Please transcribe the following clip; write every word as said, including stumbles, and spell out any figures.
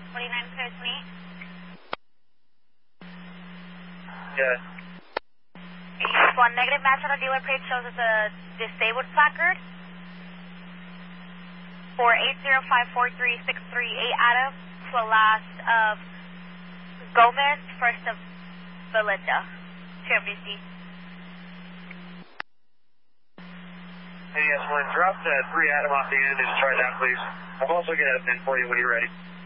twenty-nine clear twenty-eight. Yeah. East one, negative match on the dealer page shows it's a disabled placard. For eight zero five four three six three eight Adam, to the last of Gomez, first of Belinda, two M D C. Hey, yes, one, drop that three Adam off the end and try that, please. I'll also get a pin for you when you're ready.